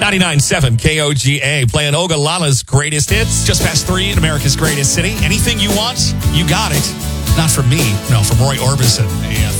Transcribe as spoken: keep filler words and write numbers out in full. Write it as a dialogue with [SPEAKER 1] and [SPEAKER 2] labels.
[SPEAKER 1] ninety-nine point seven K O G A, playing Ogallala's greatest hits. Just past three in America's greatest city. Anything you want, you got it. Not from me, no, from Roy Orbison. A